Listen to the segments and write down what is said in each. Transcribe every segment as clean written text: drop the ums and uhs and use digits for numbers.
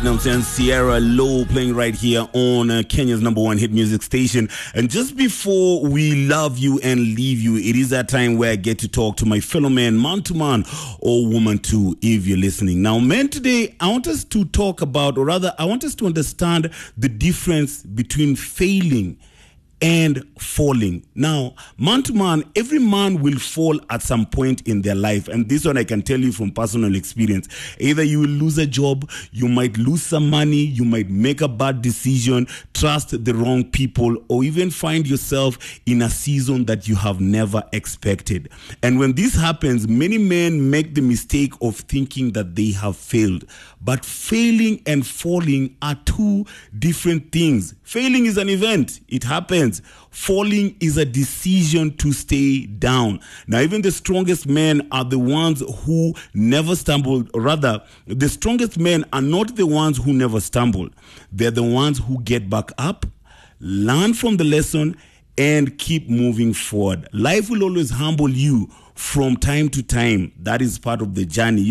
I'm saying Sierra Low playing right here on Kenya's number one hit music station. And just before we love you and leave you, it is that time where I get to talk to my fellow man to man, or woman too, if you're listening. Now, men, today I want us to talk about, or rather I want us to understand the difference between failing and falling. Now, man to man, every man will fall at some point in their life. And this one I can tell you from personal experience. Either you will lose a job, you might lose some money, you might make a bad decision, trust the wrong people, or even find yourself in a season that you have never expected. And when this happens, many men make the mistake of thinking that they have failed. But failing and falling are two different things. Failing is an event. It happens. Falling is a decision to stay down. Now, even the strongest men are the ones who never stumble. Rather, the strongest men are not the ones who never stumble. They're the ones who get back up, learn from the lesson, and keep moving forward. Life will always humble you from time to time. That is part of the journey.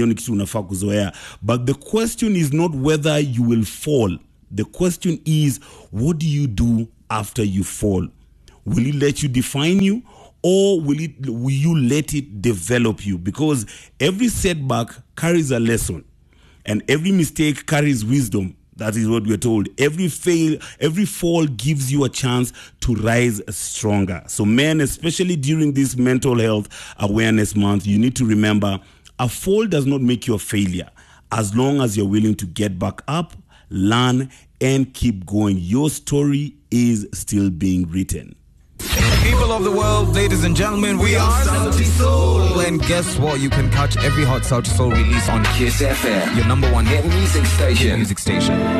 But the question is not whether you will fall. The question is, what do you do after you fall? Will it let you define you, or will you let it develop you? Because every setback carries a lesson, and every mistake carries wisdom. That is what we're told. Every fall gives you a chance to rise stronger. So men, especially during this mental health awareness month, you need to remember, a fall does not make you a failure. As long as you're willing to get back up, learn, and keep going, your story is still being written. People of the world, ladies and gentlemen, we are Sauti Sol. And guess what? You can catch every hot Sauti Sol release on Kiss FM, your number one hit music station. Music station.